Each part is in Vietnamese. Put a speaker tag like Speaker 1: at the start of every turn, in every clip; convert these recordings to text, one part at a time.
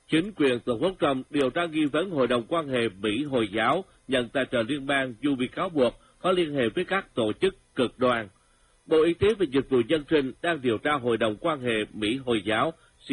Speaker 1: Chính quyền Tổng thống Trump điều tra nghi vấn Hội đồng quan hệ Mỹ-Hồi giáo nhận tài trợ liên bang dù bị cáo buộc có liên hệ với các tổ chức cực đoan. Bộ Y tế và Dịch vụ Dân sinh đang điều tra Hội đồng quan hệ Mỹ-Hồi giáo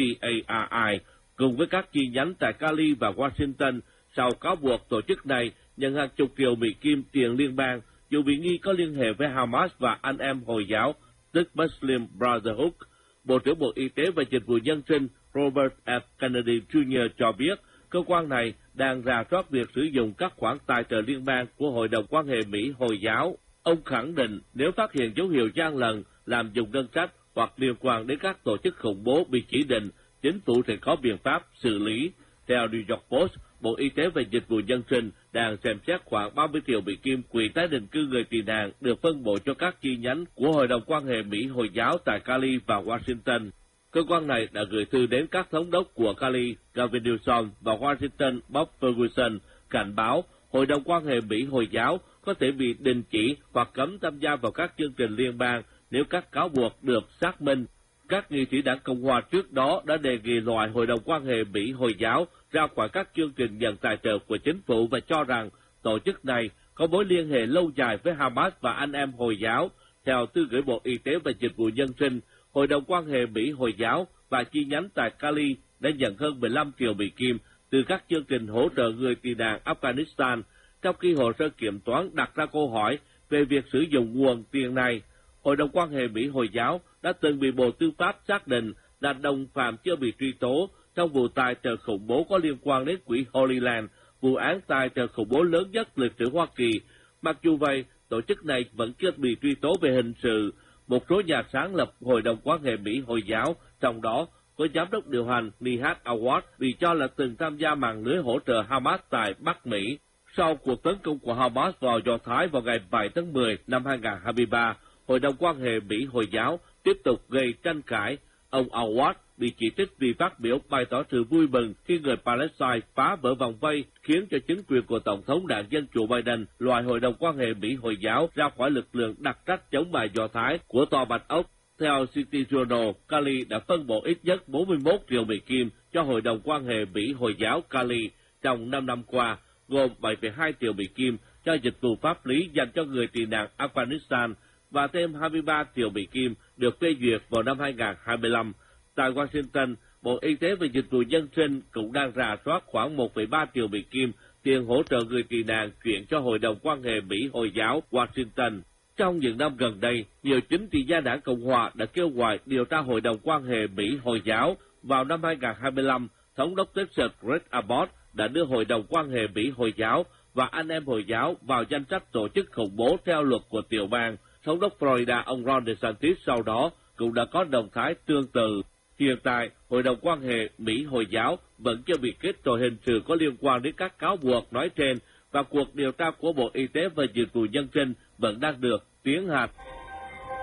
Speaker 1: CARI cùng với các chi nhánh tại Cali và Washington sau cáo buộc tổ chức này nhận hàng chục triệu Mỹ Kim tiền liên bang dù bị nghi có liên hệ với Hamas và anh em Hồi giáo, tức Muslim Brotherhood. Bộ trưởng Bộ Y tế và Dịch vụ Dân sinh Robert F. Kennedy Jr. cho biết cơ quan này đang rà soát việc sử dụng các khoản tài trợ liên bang của Hội đồng quan hệ Mỹ-Hồi giáo. Ông khẳng định nếu phát hiện dấu hiệu gian lận, làm dùng ngân sách hoặc liên quan đến các tổ chức khủng bố bị chỉ định, chính phủ sẽ có biện pháp xử lý. Theo New York Post, Bộ Y tế và Dịch vụ Dân sinh đang xem xét khoảng 30 triệu Mỹ Kim quỹ tái định cư người tị nạn được phân bổ cho các chi nhánh của Hội đồng quan hệ Mỹ-Hồi giáo tại Cali và Washington. Cơ quan này đã gửi thư đến các thống đốc của Cali, Gavin Newsom và Washington, Bob Ferguson, cảnh báo Hội đồng quan hệ Mỹ-Hồi giáo có thể bị đình chỉ hoặc cấm tham gia vào các chương trình liên bang nếu các cáo buộc được xác minh. Các nghị sĩ đảng Cộng hòa trước đó đã đề nghị loại Hội đồng quan hệ Mỹ-Hồi giáo ra khỏi các chương trình nhận tài trợ của chính phủ và cho rằng tổ chức này có mối liên hệ lâu dài với Hamas và anh em Hồi giáo. Theo thư gửi Bộ Y tế và Dịch vụ Dân sinh, Hội đồng quan hệ Mỹ-Hồi giáo và chi nhánh tại Cali đã nhận hơn 15 triệu Mỹ Kim từ các chương trình hỗ trợ người tị nạn Afghanistan, trong khi hồ sơ kiểm toán đặt ra câu hỏi về việc sử dụng nguồn tiền này. Hội đồng quan hệ Mỹ-Hồi giáo đã từng bị Bộ Tư pháp xác định là đồng phạm chưa bị truy tố trong vụ tài trợ khủng bố có liên quan đến quỹ Holy Land, vụ án tài trợ khủng bố lớn nhất lịch sử Hoa Kỳ. Mặc dù vậy, tổ chức này vẫn chưa bị truy tố về hình sự. Một số nhà sáng lập Hội đồng quan hệ Mỹ-Hồi giáo, trong đó có giám đốc điều hành Nihat Awad, bị cho là từng tham gia mạng lưới hỗ trợ Hamas tại Bắc Mỹ. Sau cuộc tấn công của Hamas vào Do Thái vào ngày 7 tháng 10 năm 2023, Hội đồng quan hệ Mỹ-Hồi giáo tiếp tục gây tranh cãi. Ông Awad bị chỉ trích vì phát biểu bày tỏ sự vui mừng khi người Palestine phá vỡ vòng vây, khiến cho chính quyền của Tổng thống đảng Dân Chủ Biden loại Hội đồng quan hệ Mỹ-Hồi giáo ra khỏi lực lượng đặc trách chống bài Do Thái của Tòa Bạch Ốc. Theo City Journal, Cali đã phân bổ ít nhất 41 triệu Mỹ Kim cho Hội đồng quan hệ Mỹ-Hồi giáo Cali trong 5 năm qua, gồm 7,2 triệu Mỹ Kim cho dịch vụ pháp lý dành cho người tị nạn Afghanistan và thêm 23 triệu Mỹ Kim được phê duyệt vào năm 2025. Tại Washington, Bộ Y tế và Dịch vụ Dân sinh cũng đang rà soát khoảng 1,3 triệu Mỹ Kim tiền hỗ trợ người tị nạn chuyển cho Hội đồng quan hệ Mỹ-Hồi giáo Washington. Trong những năm gần đây, nhiều chính trị gia đảng Cộng hòa đã kêu gọi điều tra Hội đồng quan hệ Mỹ-Hồi giáo. Vào năm 2025, Thống đốc Texas Greg Abbott đã đưa Hội đồng quan hệ Mỹ-Hồi giáo và anh em Hồi giáo vào danh sách tổ chức khủng bố theo luật của tiểu bang. Thống đốc Florida ông Ron DeSantis sau đó cũng đã có động thái tương tự. Hiện tại, Hội đồng quan hệ Mỹ-Hồi giáo vẫn chưa bị kết tội hình sự có liên quan đến các cáo buộc nói trên và cuộc điều tra của Bộ Y tế và Dịch vụ Dân sinh vẫn đang được tiến hành.